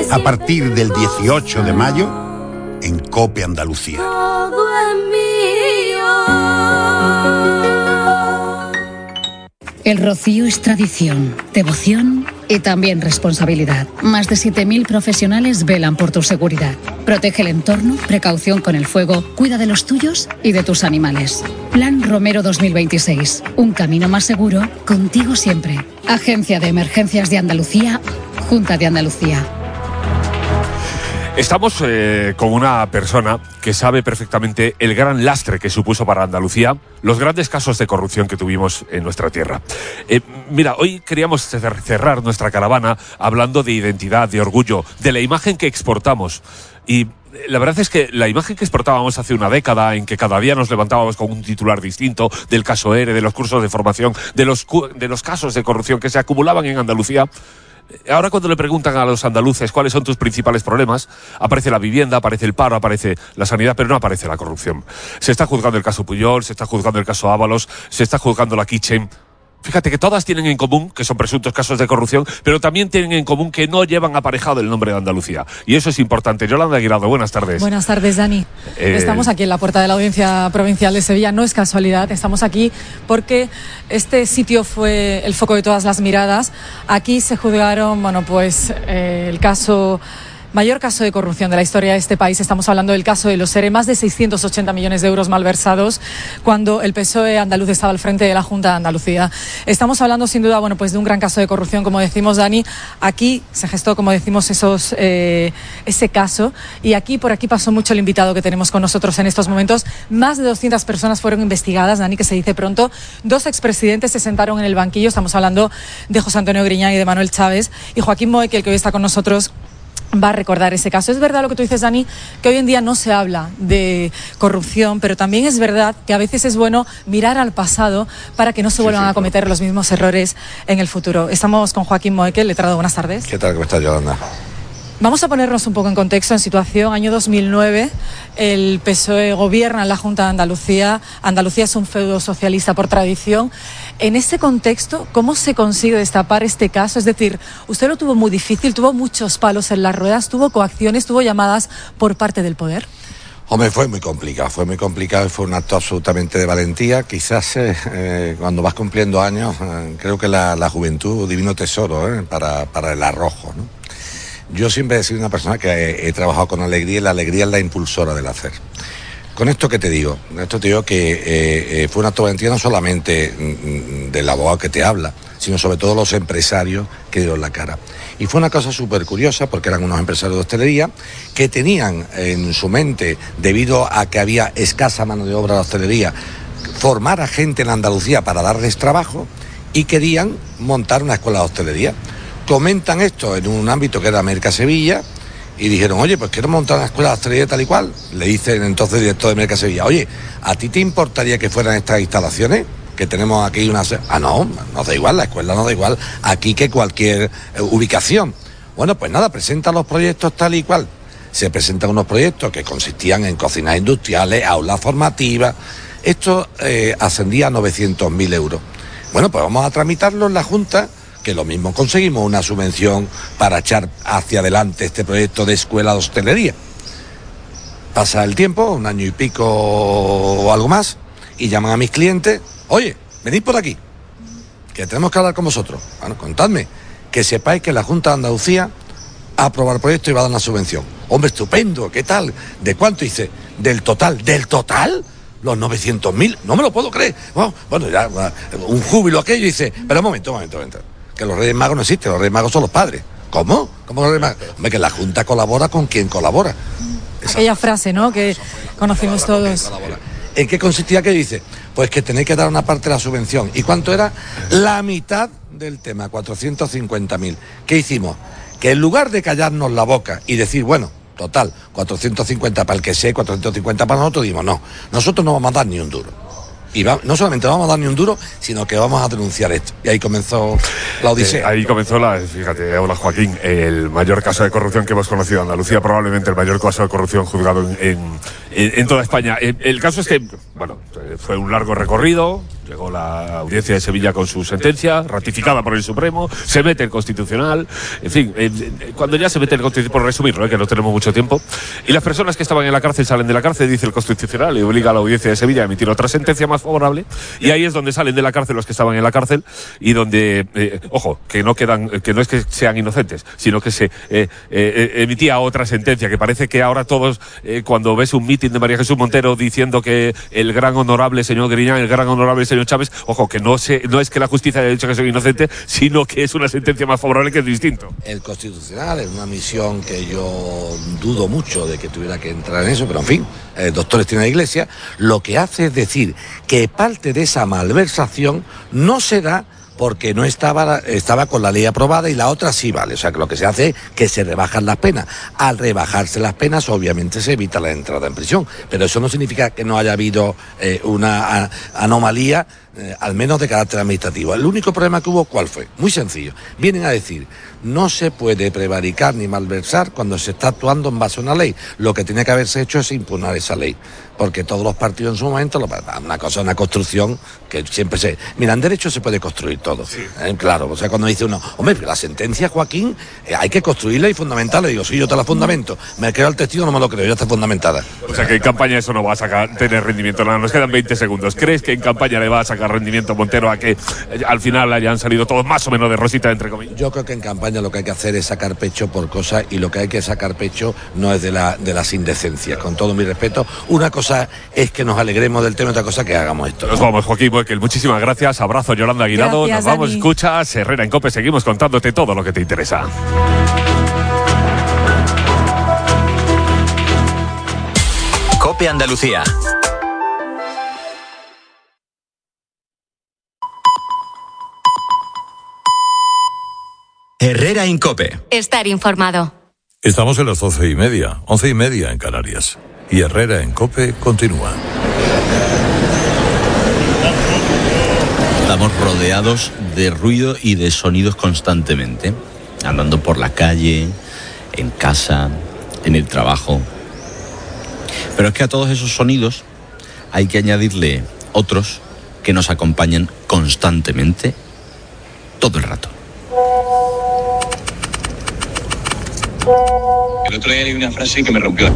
A partir del 18 de mayo, en COPE Andalucía. Todo es mío. El rocío es tradición, devoción y también responsabilidad. Más de 7.000 profesionales velan por tu seguridad. Protege el entorno, precaución con el fuego, cuida de los tuyos y de tus animales. Plan Romero 2026. Un camino más seguro, contigo siempre. Agencia de Emergencias de Andalucía, Junta de Andalucía. Estamos con una persona que sabe perfectamente el gran lastre que supuso para Andalucía los grandes casos de corrupción que tuvimos en nuestra tierra. Mira, hoy queríamos cerrar nuestra caravana hablando de identidad, de orgullo, de la imagen que exportamos. Y la verdad es que la imagen que exportábamos hace una década, en que cada día nos levantábamos con un titular distinto, del caso ERE, de los cursos de formación, de los casos de corrupción que se acumulaban en Andalucía. Ahora, cuando le preguntan a los andaluces cuáles son tus principales problemas, aparece la vivienda, aparece el paro, aparece la sanidad, pero no aparece la corrupción. Se está juzgando el caso Pujol, se está juzgando el caso Ábalos, se está juzgando la Kitchen. Fíjate que todas tienen en común que son presuntos casos de corrupción, pero también tienen en común que no llevan aparejado el nombre de Andalucía. Y eso es importante. Yolanda Aguirado, buenas tardes. Buenas tardes, Dani. Estamos aquí en la puerta de la Audiencia Provincial de Sevilla. No es casualidad, estamos aquí porque este sitio fue el foco de todas las miradas. Aquí se juzgaron, el mayor caso de corrupción de la historia de este país. Estamos hablando del caso de los ERE, más de 680 millones de euros malversados cuando el PSOE andaluz estaba al frente de la Junta de Andalucía. Estamos hablando sin duda, de un gran caso de corrupción, como decimos, Dani. Aquí se gestó, como decimos, ese caso, y por aquí pasó mucho el invitado que tenemos con nosotros en estos momentos. Más de 200 personas fueron investigadas, Dani, que se dice pronto. 2 expresidentes se sentaron en el banquillo. Estamos hablando de José Antonio Griñán y de Manuel Chávez, y Joaquín Moekel, el que hoy está con nosotros, va a recordar ese caso. Es verdad lo que tú dices, Dani, que hoy en día no se habla de corrupción, pero también es verdad que a veces es bueno mirar al pasado para que no se vuelvan a cometer los mismos errores en el futuro. Estamos con Joaquín Moekel, letrado. Buenas tardes. ¿Qué tal? ¿Cómo estás, Yolanda? Vamos a ponernos un poco en contexto, en situación. Año 2009, el PSOE gobierna en la Junta de Andalucía. Andalucía es un feudo socialista por tradición. En ese contexto, ¿cómo se consigue destapar este caso? Es decir, usted lo tuvo muy difícil, tuvo muchos palos en las ruedas, tuvo coacciones, tuvo llamadas por parte del poder. Hombre, fue muy complicado y fue un acto absolutamente de valentía. Quizás cuando vas cumpliendo años, creo que la juventud, divino tesoro para el arrojo, ¿no? Yo siempre he sido una persona que he trabajado con alegría, y la alegría es la impulsora del hacer. Con esto que te digo, que fue un acto de valentía no solamente del abogado que te habla, sino sobre todo los empresarios que dieron la cara. Y fue una cosa súper curiosa, porque eran unos empresarios de hostelería que tenían en su mente, debido a que había escasa mano de obra de hostelería, formar a gente en Andalucía para darles trabajo, y querían montar una escuela de hostelería. Comentan esto en un ámbito que era Mercasevilla, y dijeron, oye, pues quiero montar una escuela de hostelería tal y cual. Le dice el entonces director de Mercasevilla, oye, ¿a ti te importaría que fueran estas instalaciones? Que tenemos aquí una... no da igual, la escuela no da igual aquí que cualquier ubicación. Bueno, pues nada, presentan los proyectos tal y cual. Se presentan unos proyectos que consistían en cocinas industriales, aulas formativas. Esto ascendía a 900.000 euros. Bueno, pues vamos a tramitarlo en la Junta, que lo mismo conseguimos una subvención para echar hacia adelante este proyecto de escuela de hostelería. Pasa el tiempo, 1 año y pico o algo más, y llaman a mis clientes, oye, venid por aquí, que tenemos que hablar con vosotros. Bueno, contadme, que sepáis que la Junta de Andalucía ha aprobado el proyecto y va a dar una subvención. Hombre, estupendo, ¿qué tal? ¿De cuánto? Dice, ¿del total? Los 900.000, no me lo puedo creer. Bueno, ya un júbilo aquello, y dice, pero un momento. Que los Reyes Magos no existen, los Reyes Magos son los padres. ¿Cómo? ¿Cómo los Reyes Magos? Hombre, que la Junta colabora con quien colabora. Aquella frase, ¿no?, que conocimos todos. ¿En qué consistía aquello? Dice, pues que tenéis que dar una parte de la subvención. ¿Y cuánto era? La mitad del tema, 450.000. ¿Qué hicimos? Que en lugar de callarnos la boca y decir, bueno, total, 450 para el que sea, 450 para nosotros, dijimos, no, nosotros no vamos a dar ni un duro. Y no solamente no vamos a dar ni un duro, sino que vamos a denunciar esto. Y ahí comenzó la odisea. Ahí comenzó fíjate, hola Joaquín, el mayor caso de corrupción que hemos conocido en Andalucía, probablemente el mayor caso de corrupción juzgado en toda España. El caso es que, fue un largo recorrido, llegó la Audiencia de Sevilla con su sentencia, ratificada por el Supremo, se mete el Constitucional, en fin, cuando ya se mete el Constitucional, por resumirlo, que no tenemos mucho tiempo, y las personas que estaban en la cárcel salen de la cárcel, dice el Constitucional, y obliga a la Audiencia de Sevilla a emitir otra sentencia más favorable, y ahí es donde salen de la cárcel los que estaban en la cárcel, y donde, ojo, que no es que sean inocentes, sino que se emitía otra sentencia, que parece que ahora todos, cuando ves un mitin de María Jesús Montero diciendo que el gran honorable señor Griñán, el gran honorable señor Chávez, ojo, que no es que la justicia haya dicho que soy inocente, sino que es una sentencia más favorable, que es distinto. El Constitucional es una misión que yo dudo mucho de que tuviera que entrar en eso, pero en fin, doctores tiene la Iglesia, lo que hace es decir que parte de esa malversación no se da porque no estaba con la ley aprobada y la otra sí vale. O sea, que lo que se hace es que se rebajan las penas. Al rebajarse las penas, obviamente se evita la entrada en prisión. Pero eso no significa que no haya habido una anomalía, al menos de carácter administrativo. El único problema que hubo, ¿cuál fue? Muy sencillo. Vienen a decir, no se puede prevaricar ni malversar cuando se está actuando en base a una ley. Lo que tiene que haberse hecho es impugnar esa ley. Porque todos los partidos en su momento, una construcción que siempre se... Mira, en derecho se puede construir todo. Sí. Claro, o sea, cuando dice uno, hombre, la sentencia, Joaquín, hay que construirla y fundamentarla. Digo, sí, yo te la fundamento. Me creo el testigo, no me lo creo, ya está fundamentada. O sea, que en campaña eso no va a tener rendimiento. Nada, nos quedan 20 segundos. ¿Crees que en campaña le va a sacar rendimiento Montero a que al final hayan salido todos más o menos de rosita, entre comillas? Yo creo que en campaña lo que hay que hacer es sacar pecho por cosas, y lo que hay que sacar pecho no es de las indecencias. Con todo mi respeto, una cosa es que nos alegremos del tema, otra cosa que hagamos esto, ¿no? Nos vamos, Joaquín Boekel, muchísimas gracias. Abrazo, Yolanda Aguinaldo. Gracias, nos vamos, Dani. Escuchas Herrera en COPE, seguimos contándote todo lo que te interesa. COPE Andalucía. Herrera en COPE. Estar informado. Estamos en las 11:30, 11:30 en Canarias. Y Herrera en COPE continúa. Estamos rodeados de ruido y de sonidos constantemente, andando por la calle, en casa, en el trabajo. Pero es que a todos esos sonidos hay que añadirle otros que nos acompañan constantemente, todo el rato. El otro día leí una frase que me rompió.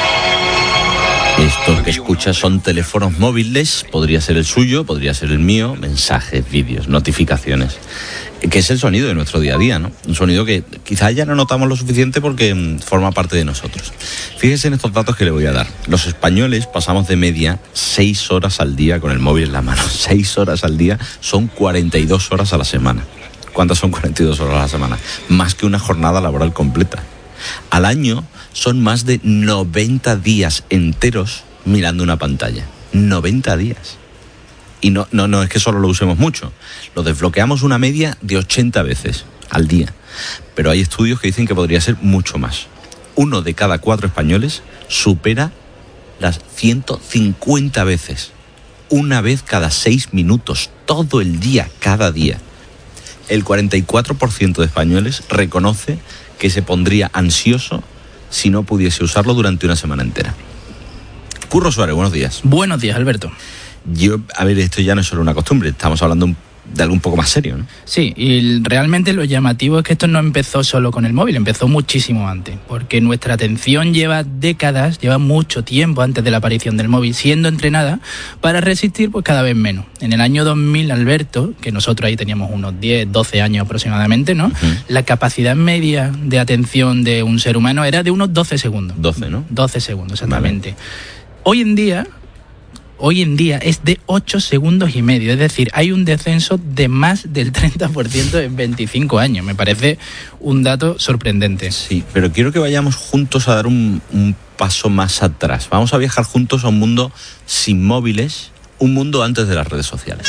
Esto que escuchas son teléfonos móviles, podría ser el suyo, podría ser el mío, mensajes, vídeos, notificaciones, que es el sonido de nuestro día a día, ¿no? Un sonido que quizás ya no notamos lo suficiente porque forma parte de nosotros. Fíjese en estos datos que le voy a dar. Los españoles pasamos de media 6 horas al día con el móvil en la mano. 6 horas al día son 42 horas a la semana. ¿Cuántas son 42 horas a la semana? Más que una jornada laboral completa. Al año son más de 90 días enteros mirando una pantalla. 90 días. Y no es que solo lo usemos mucho. Lo desbloqueamos una media de 80 veces al día. Pero hay estudios que dicen que podría ser mucho más. 1 de cada 4 españoles supera las 150 veces. Una vez cada 6 minutos. Todo el día, cada día. El 44% de españoles reconoce que se pondría ansioso si no pudiese usarlo durante una semana entera. Curro Suárez, buenos días. Buenos días, Alberto. Esto ya no es solo una costumbre, estamos hablando de algo un poco más serio, ¿no? Sí, y realmente lo llamativo es que esto no empezó solo con el móvil, empezó muchísimo antes, porque nuestra atención lleva décadas, lleva mucho tiempo antes de la aparición del móvil, siendo entrenada para resistir pues cada vez menos. En el año 2000, Alberto, que nosotros ahí teníamos unos 10, 12 años aproximadamente, ¿no? Uh-huh. La capacidad media de atención de un ser humano era de unos 12 segundos. 12, ¿no? 12 segundos, exactamente. Vale. Hoy en día es de 8 segundos y medio, es decir, hay un descenso de más del 30% en 25 años. Me parece un dato sorprendente. Sí, pero quiero que vayamos juntos a dar un paso más atrás. Vamos a viajar juntos a un mundo sin móviles, un mundo antes de las redes sociales.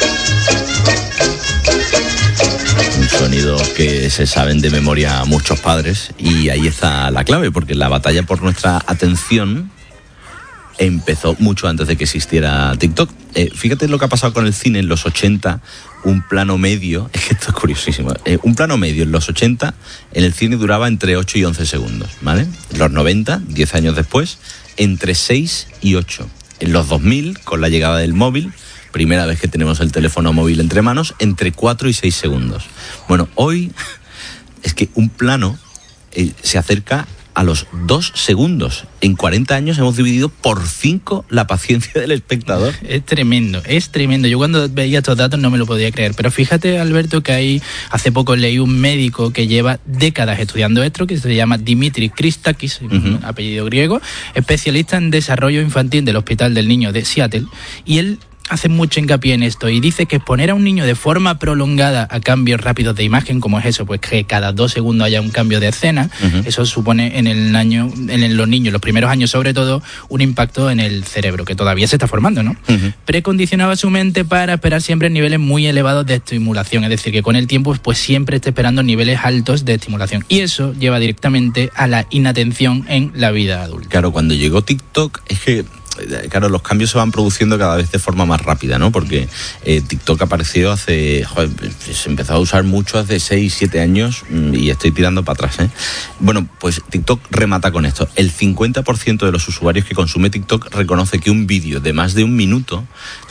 Un sonido que se saben de memoria muchos padres, y ahí está la clave, porque la batalla por nuestra atención empezó mucho antes de que existiera TikTok. Fíjate lo que ha pasado con el cine en los 80, un plano medio, es que esto es curiosísimo, un plano medio en los 80 en el cine duraba entre 8 y 11 segundos, ¿vale? En los 90, 10 años después, entre 6 y 8. En los 2000, con la llegada del móvil, primera vez que tenemos el teléfono móvil entre manos, entre 4 y 6 segundos. Bueno, hoy es que un plano se acerca a los 2 segundos. En 40 años hemos dividido por 5 la paciencia del espectador. Es tremendo, es tremendo. Yo cuando veía estos datos no me lo podía creer. Pero fíjate, Alberto, que hace poco leí un médico que lleva décadas estudiando esto, que se llama Dimitris Christakis, apellido griego, especialista en desarrollo infantil del Hospital del Niño de Seattle, y él hace mucho hincapié en esto y dice que exponer a un niño de forma prolongada a cambios rápidos de imagen, como es eso, pues que cada 2 segundos haya un cambio de escena, eso supone en los niños, los primeros años sobre todo, un impacto en el cerebro, que todavía se está formando, ¿no? Precondicionaba su mente para esperar siempre niveles muy elevados de estimulación, es decir, que con el tiempo pues siempre esté esperando niveles altos de estimulación, y eso lleva directamente a la inatención en la vida adulta. Claro, cuando llegó TikTok, es que claro, los cambios se van produciendo cada vez de forma más rápida, ¿no? Porque TikTok apareció se empezó a usar mucho hace 6, 7 años y estoy tirando para atrás, ¿eh? Bueno, pues TikTok remata con esto. El 50% de los usuarios que consume TikTok reconoce que un vídeo de más de 1 minuto...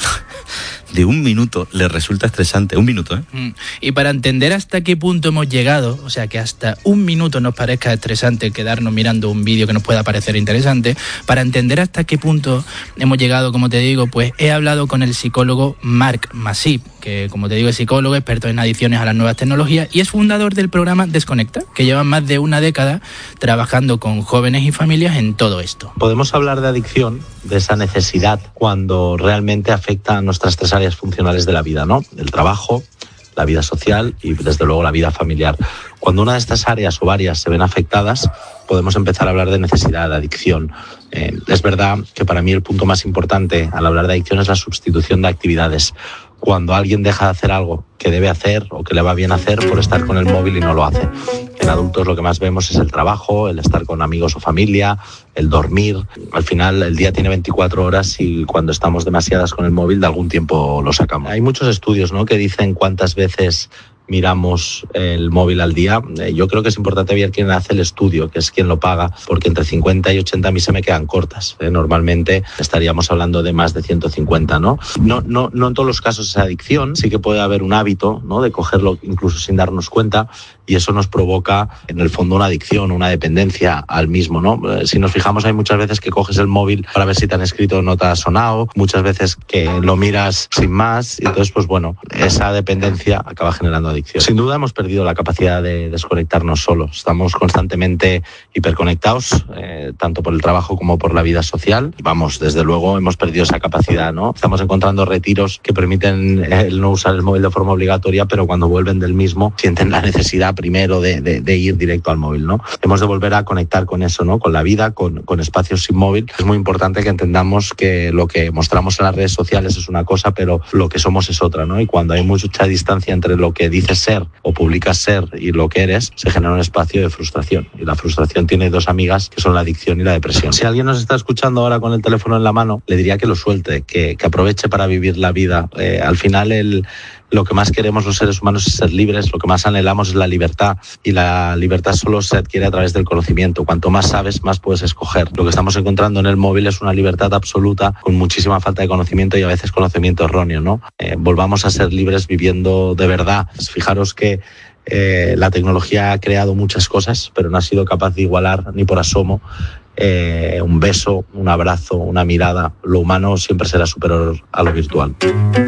de 1 minuto les resulta estresante. 1 minuto, ¿eh? Y para entender hasta qué punto hemos llegado, o sea, que hasta 1 minuto nos parezca estresante quedarnos mirando un vídeo que nos pueda parecer interesante, para entender hasta qué punto hemos llegado, como te digo, pues he hablado con el psicólogo Marc Massip, que, como te digo, es psicólogo, experto en adicciones a las nuevas tecnologías y es fundador del programa Desconecta, que lleva más de 1 década trabajando con jóvenes y familias en todo esto. Podemos hablar de adicción, de esa necesidad, cuando realmente afecta a nuestras 3 áreas funcionales de la vida, ¿no? El trabajo, la vida social y, desde luego, la vida familiar. Cuando una de estas áreas o varias se ven afectadas, podemos empezar a hablar de necesidad, de adicción. Es verdad que para mí el punto más importante al hablar de adicción es la sustitución de actividades. Cuando alguien deja de hacer algo que debe hacer o que le va bien hacer por estar con el móvil y no lo hace. En adultos lo que más vemos es el trabajo, el estar con amigos o familia, el dormir. Al final el día tiene 24 horas y cuando estamos demasiadas con el móvil de algún tiempo lo sacamos. Hay muchos estudios, ¿no?, que dicen cuántas veces miramos el móvil al día. Yo creo que es importante ver quién hace el estudio, que es quien lo paga, porque entre 50 y 80 a mí se me quedan cortas. Normalmente estaríamos hablando de más de 150, ¿no? No en todos los casos es adicción, sí que puede haber un hábito, ¿no?, de cogerlo incluso sin darnos cuenta, y eso nos provoca en el fondo una adicción, una dependencia al mismo, ¿no? Si nos fijamos, hay muchas veces que coges el móvil para ver si te han escrito no te ha sonado, muchas veces que lo miras sin más, y entonces pues bueno, esa dependencia acaba generando adicción. Sin duda hemos perdido la capacidad de desconectarnos solos. Estamos constantemente hiperconectados, tanto por el trabajo como por la vida social. Y vamos, desde luego hemos perdido esa capacidad, ¿no? Estamos encontrando retiros que permiten el no usar el móvil de forma obligatoria, pero cuando vuelven del mismo sienten la necesidad primero de ir directo al móvil, ¿no? Hemos de volver a conectar con eso, ¿no?, con la vida, con espacios sin móvil. Es muy importante que entendamos que lo que mostramos en las redes sociales es una cosa, pero lo que somos es otra, ¿no? Y cuando hay mucha distancia entre lo que dices ser o publicas ser y lo que eres, se genera un espacio de frustración. Y la frustración tiene 2 amigas, que son la adicción y la depresión. Si alguien nos está escuchando ahora con el teléfono en la mano, le diría que lo suelte, que aproveche para vivir la vida. Al final lo que más queremos los seres humanos es ser libres, lo que más anhelamos es la libertad, y la libertad solo se adquiere a través del conocimiento. Cuanto más sabes, más puedes escoger. Lo que estamos encontrando en el móvil es una libertad absoluta con muchísima falta de conocimiento y a veces conocimiento erróneo, ¿no? Volvamos a ser libres viviendo de verdad. Fijaros que la tecnología ha creado muchas cosas, pero no ha sido capaz de igualar ni por asomo un beso, un abrazo, una mirada. Lo humano siempre será superior a lo virtual.